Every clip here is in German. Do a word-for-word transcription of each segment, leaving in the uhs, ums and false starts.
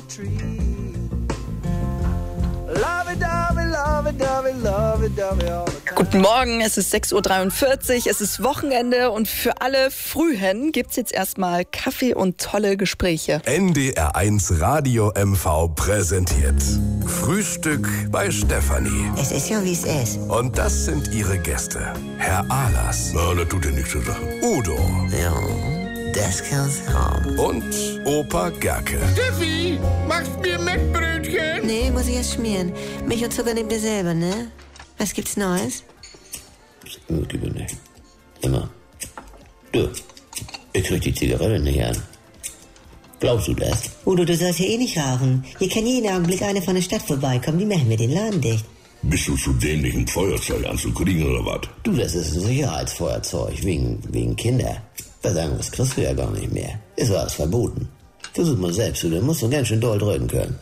tree. Lovey-dovey, lovey-dovey, lovey-dovey all the time. Guten Morgen, es ist sechs Uhr dreiundvierzig, es ist Wochenende und für alle Frühen gibt's jetzt erstmal Kaffee und tolle Gespräche. N D R eins Radio M V präsentiert Frühstück bei Stefanie. Es ist ja, wie es ist. Und das sind ihre Gäste. Herr Ahlers. Na, das tut ja nichts zur Sache. Udo. Ja, das kann's haben. Und Opa Gerke. Steffi, machst mir Mettbrötchen? Nee, muss ich erst schmieren. Milch und Zucker nehmt ihr selber, ne? Was gibt's Neues? Gut, lieber nicht. Immer. Du, ich krieg die Zigarette nicht an. Glaubst du das? Udo, du sollst hier eh nicht rauchen. Hier kann jeden Augenblick eine von der Stadt vorbeikommen. Die machen mir den Laden dicht. Bist du zu dämlich, ein Feuerzeug anzukriegen oder was? Du, das ist ein Sicherheitsfeuerzeug, wegen, wegen Kinder. Was anderes kriegst du ja gar nicht mehr. Ist alles verboten. Versuch mal selbst, du, dann musst du ganz schön doll drücken können.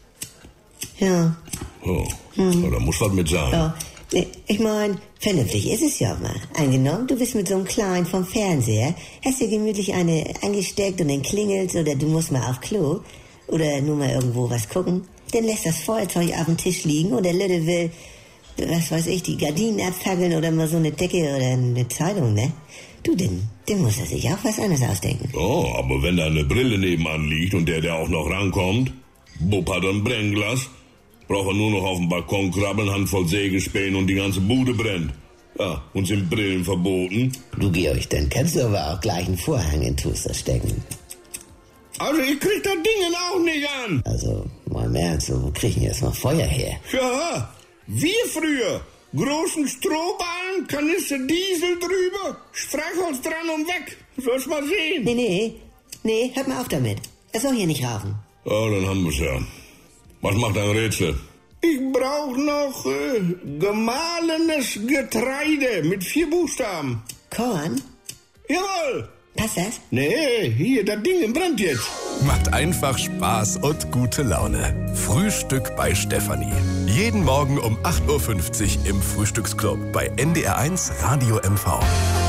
Ja. Oh, hm. Da muss was mit sein. Ja. Nee, ich mein, vernünftig ist es ja mal. Angenommen, du bist mit so einem Kleinen vom Fernseher, hast dir gemütlich eine angesteckt und dann klingelt's oder du musst mal auf Klo oder nur mal irgendwo was gucken. Dann lässt das Feuerzeug auf dem Tisch liegen und der Lütte will, was weiß ich, die Gardinen abfackeln oder mal so eine Decke oder eine Zeitung, ne? Du, denn, dann muss er sich auch was anderes ausdenken. Oh, aber wenn da eine Brille nebenan liegt und der, der auch noch rankommt, Bub hat ein Brennglas, braucht er nur noch auf dem Balkon krabbeln, Handvoll Sägespäne und die ganze Bude brennt. Ja, und sind Brillen verboten? Du, Georg, dann kannst du aber auch gleich einen Vorhang in Toaster stecken. Also ich krieg das Ding auch nicht an. Also, mal im Ernst, wo kriegen jetzt noch Feuer her? Ja, wir früher. Großen Strohballen, Kanister Diesel drüber, Streichholz dran und weg. Sollst mal sehen. Nee, nee, nee, hört mal auf damit. Er soll hier nicht rauchen. Ja, dann haben wir's ja. Was macht ein Rätsel? Ich brauch noch äh, gemahlenes Getreide mit vier Buchstaben. Korn? Jawohl. Passt das? Nee, hier, das Ding brennt jetzt. Macht einfach Spaß und gute Laune. Frühstück bei Stefanie. Jeden Morgen um acht Uhr fünfzig im Frühstücksclub bei N D R eins Radio M V.